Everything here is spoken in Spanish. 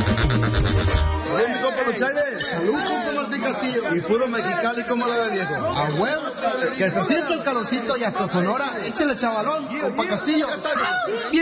Oye, mi compa Luchaires, salud, compa Martín Castillo. Y puro mexicali como la de viejo. A huevo, que se siente el calorcito y hasta Sonora. Échale chavalón, compa Castillo.